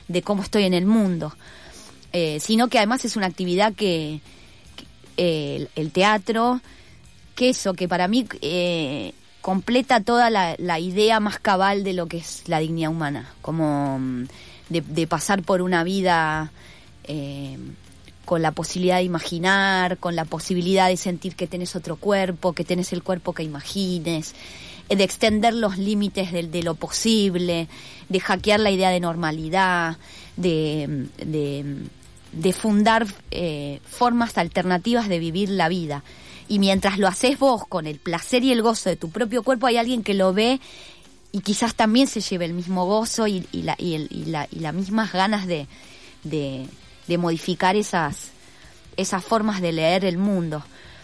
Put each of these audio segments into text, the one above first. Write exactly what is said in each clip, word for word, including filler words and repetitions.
de cómo estoy en el mundo, eh, sino que además es una actividad que, que eh, el, el teatro, que eso, que para mí eh, completa toda la, la idea más cabal de lo que es la dignidad humana, como de, de pasar por una vida eh, con la posibilidad de imaginar, con la posibilidad de sentir que tenés otro cuerpo, que tenés el cuerpo que imagines, de extender los límites de, de lo posible, de hackear la idea de normalidad, de, de, de fundar eh, formas alternativas de vivir la vida. Y mientras lo haces vos con el placer y el gozo de tu propio cuerpo, hay alguien que lo ve y quizás también se lleve el mismo gozo y, y, la, y, el, y, la, y las mismas ganas de, de, de modificar esas, esas formas de leer el mundo.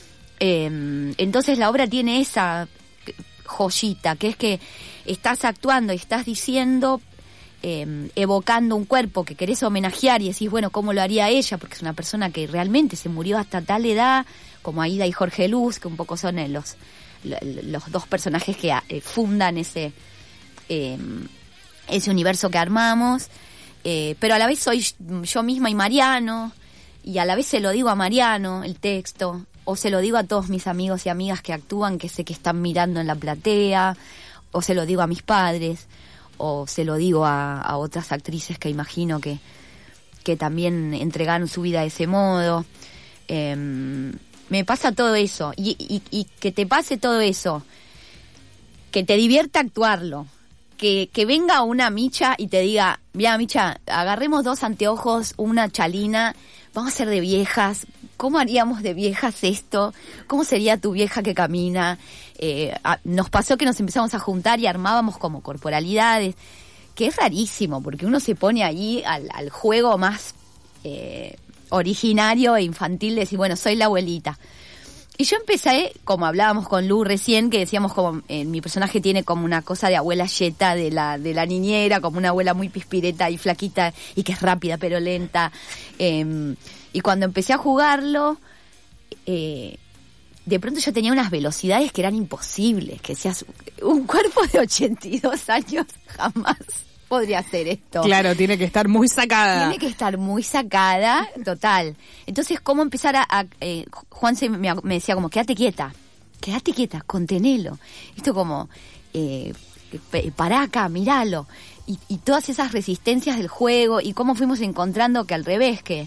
Eh, entonces la obra tiene esa joyita, que es que estás actuando y estás diciendo, eh, evocando un cuerpo que querés homenajear y decís, bueno, ¿cómo lo haría ella? Porque es una persona que realmente se murió hasta tal edad, como Aída y Jorge Luz, que un poco son eh, los, los dos personajes que eh, fundan ese, eh, ese universo que armamos, eh, pero a la vez soy yo misma y Mariano, y a la vez se lo digo a Mariano, el texto, o se lo digo a todos mis amigos y amigas que actúan, que sé que están mirando en la platea, o se lo digo a mis padres, o se lo digo a, a otras actrices que imagino que, que también entregaron su vida de ese modo. Eh, me pasa todo eso, y, y, y que te pase todo eso, que te divierta actuarlo, que, que venga una Micha y te diga, mira Micha, agarremos dos anteojos, una chalina, vamos a ser de viejas, ¿cómo haríamos de viejas esto? ¿Cómo sería tu vieja que camina? Eh, a, nos pasó que nos empezamos a juntar y armábamos como corporalidades, que es rarísimo, porque uno se pone ahí al, al juego más eh, originario e infantil de decir, bueno, soy la abuelita. Y yo empecé, como hablábamos con Lu recién, que decíamos como eh, mi personaje tiene como una cosa de abuela yeta de la de la niñera, como una abuela muy pispireta y flaquita y que es rápida pero lenta. Eh, y cuando empecé a jugarlo, eh, de pronto yo tenía unas velocidades que eran imposibles, que decías, un cuerpo de ochenta y dos años jamás podría hacer esto. Claro, tiene que estar muy sacada. Tiene que estar muy sacada, total. Entonces, ¿cómo empezar a...? a eh, Juan se, me, me decía como, quédate quieta, quédate quieta, contenelo. Esto como, eh, pará acá, miralo. Y, y todas esas resistencias del juego, y cómo fuimos encontrando que al revés, que,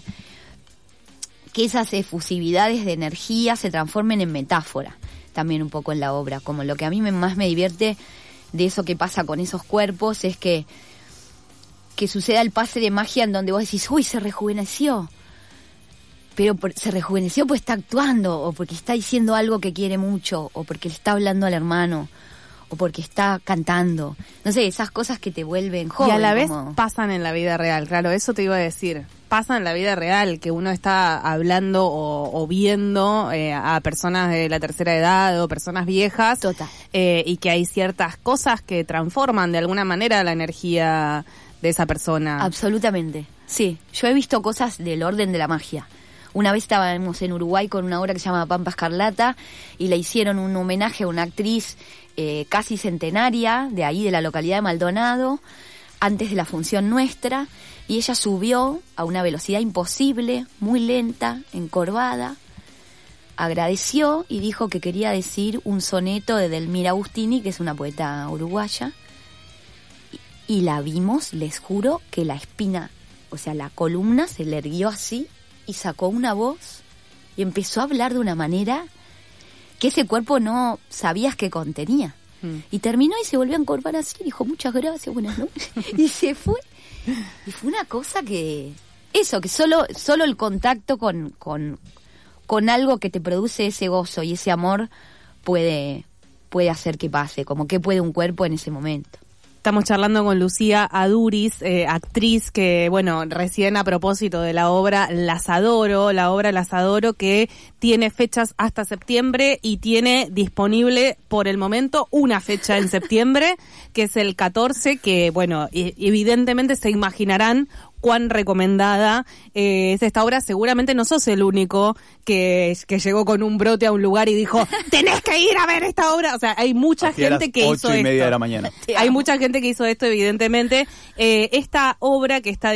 que esas efusividades de energía se transformen en metáfora, también un poco en la obra. Como lo que a mí me, más me divierte de eso que pasa con esos cuerpos es que que suceda el pase de magia en donde vos decís, uy, se rejuveneció. Pero por, se rejuveneció porque está actuando, o porque está diciendo algo que quiere mucho, o porque le está hablando al hermano, o porque está cantando. No sé, esas cosas que te vuelven joven. Y a la vez como... pasan en la vida real, claro, eso te iba a decir. Pasa en la vida real, que uno está hablando o, o viendo eh, a personas de la tercera edad o personas viejas. Total. Eh, y que hay ciertas cosas que transforman de alguna manera la energía de esa persona. Absolutamente, sí. Yo he visto cosas del orden de la magia. Una vez estábamos en Uruguay con una obra que se llama Pampa Escarlata y le hicieron un homenaje a una actriz eh, casi centenaria de ahí, de la localidad de Maldonado, antes de la función nuestra, y ella subió a una velocidad imposible, muy lenta, encorvada, agradeció y dijo que quería decir un soneto de Delmira Agustini, que es una poeta uruguaya. Y la vimos, les juro, que la espina, o sea, la columna se le erguió así y sacó una voz y empezó a hablar de una manera que ese cuerpo no sabías que contenía. Mm. Y terminó y se volvió a encorvar así, dijo muchas gracias, buenas noches, y se fue. Y fue una cosa que, eso, que solo solo el contacto con, con, con algo que te produce ese gozo y ese amor puede, puede hacer que pase, como que puede un cuerpo en ese momento. Estamos charlando con Lucía Aduriz, eh, actriz que, bueno, recién a propósito de la obra Las Adoro, la obra Las Adoro que tiene fechas hasta septiembre y tiene disponible por el momento una fecha en septiembre, que es el catorce, que, bueno, evidentemente se imaginarán cuán recomendada eh, es esta obra. Seguramente no sos el único que, que llegó con un brote a un lugar y dijo, tenés que ir a ver esta obra. O sea, hay mucha Hacia gente que hizo esto. ocho y media de la mañana. Hay mucha gente que hizo esto, evidentemente. Eh, esta obra que está